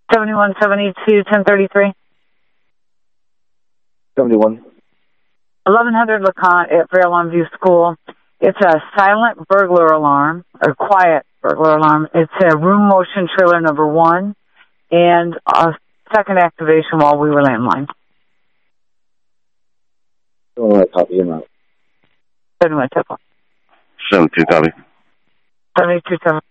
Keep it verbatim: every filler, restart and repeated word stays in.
seventy-one seventy-two ten thirty-three. seventy-one. eleven hundred LeConte at Fairlawn View School. It's a silent burglar alarm, or quiet burglar alarm. It's a room motion trailer number one, and a second activation while we were landline. Oh, I copy him out. seventy-one, seventy-two, copy. seventy-two, seven.